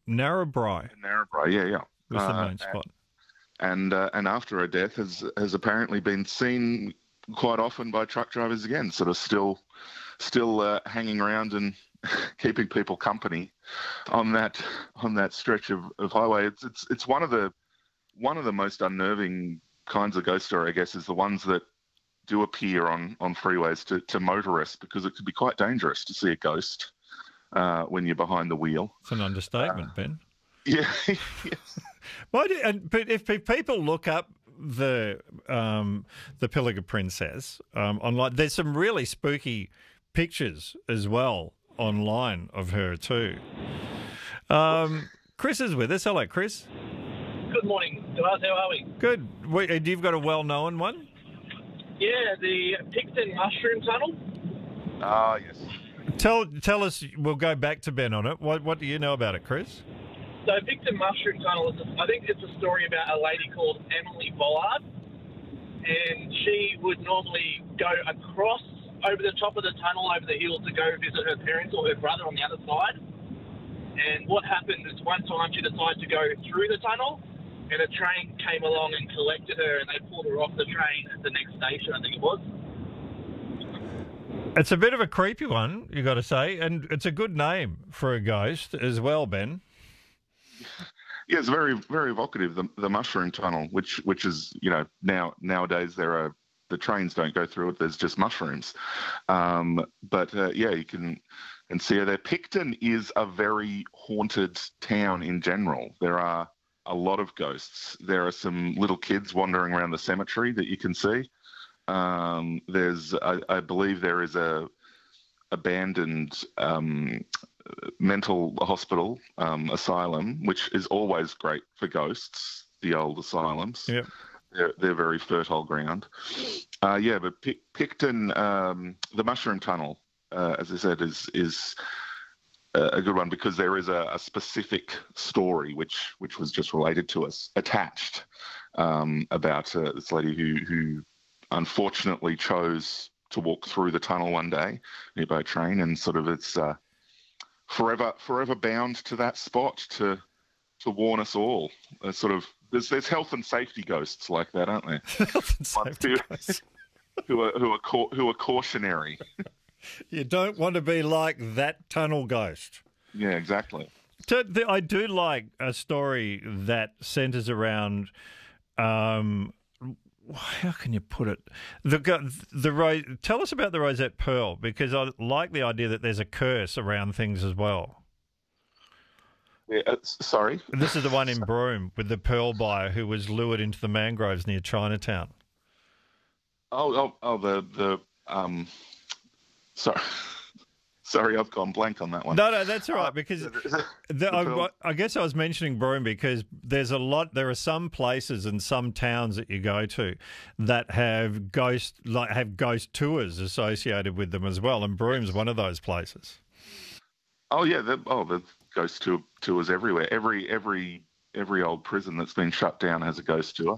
Narrabri in Narrabri. Yeah, yeah. was the main spot. And after her death has apparently been seen quite often by truck drivers again, sort of still hanging around and keeping people company on that stretch of highway. It's one of the most unnerving kinds of ghost story, I guess, is the ones that do appear on freeways to motorists, because it could be quite dangerous to see a ghost when you're behind the wheel. It's an understatement, Ben. Yeah, yes. But if people look up the Pilliga Princess online, there's some really spooky pictures as well online of her too. Chris is with us. Hello, Chris. Good morning, guys. How are we? Good. You've got a well-known one? Yeah, the Picton Mushroom Tunnel. Ah, yes. Tell us. We'll go back to Ben on it. What do you know about it, Chris? So Picton Mushroom Tunnel I think it's a story about a lady called Emily Bollard, and she would normally go across over the top of the tunnel, over the hill, to go visit her parents or her brother on the other side. And what happened is one time she decided to go through the tunnel, and a train came along and collected her, and they pulled her off the train at the next station, I think it was. It's a bit of a creepy one, you got to say, and it's a good name for a ghost as well, Ben. Yeah, it's very, very evocative. The mushroom tunnel, which is, nowadays the trains don't go through it. There's just mushrooms. But you can see her there. Picton is a very haunted town in general. There are a lot of ghosts. There are some little kids wandering around the cemetery that you can see. I believe there is a abandoned mental hospital asylum, which is always great for ghosts. The old asylums, yep. They're very fertile ground. But Picton, the Mushroom Tunnel, as I said, is a good one, because there is a specific story which was just related to us, attached, about this lady who unfortunately chose to walk through the tunnel one day by train, and sort of it's forever bound to that spot to warn us all. There's health and safety ghosts like that, aren't there? Health and safety ghosts. who are cautionary. You don't want to be like that tunnel ghost. Yeah, exactly. I do like a story that centres around. How can you put it? Tell us about the Rosette Pearl, because I like the idea that there's a curse around things as well. Yeah, sorry? This is the one in Broome with the pearl buyer who was lured into the mangroves near Chinatown. Sorry. Sorry, I've gone blank on that one. No, that's all right, because I guess I was mentioning Broome because there are some places and some towns that you go to that have ghost tours associated with them as well, and Broome's one of those places. Oh yeah, the ghost tours everywhere. Every old prison that's been shut down has a ghost tour.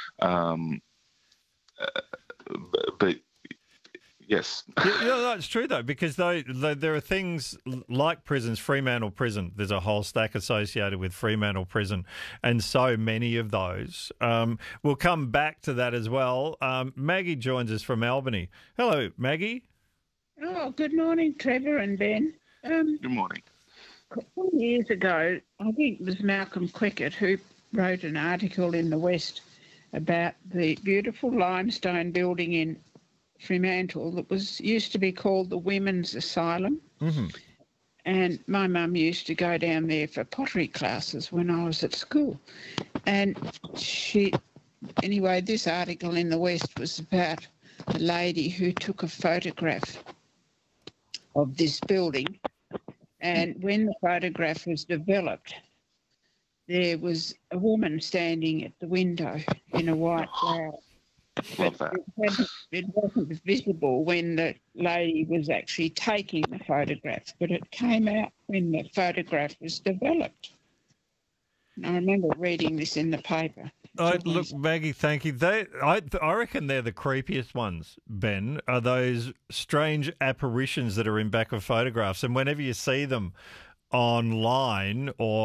But yes. No, it's true, though, because there are things like prisons, Fremantle Prison. There's a whole stack associated with Fremantle Prison, and so many of those. We'll come back to that as well. Maggie joins us from Albany. Hello, Maggie. Oh, good morning, Trevor and Ben. Good morning. A couple of years ago, I think it was Malcolm Quickett who wrote an article in the West about the beautiful limestone building in Fremantle that used to be called the Women's Asylum. Mm-hmm. And my mum used to go down there for pottery classes when I was at school. And this article in the West was about a lady who took a photograph of this building. And when the photograph was developed, there was a woman standing at the window in a white blouse. But it wasn't visible when the lady was actually taking the photograph, but it came out when the photograph was developed. And I remember reading this in the paper. Look, Maggie, thank you. I reckon they're the creepiest ones, Ben, are those strange apparitions that are in back of photographs. And whenever you see them online or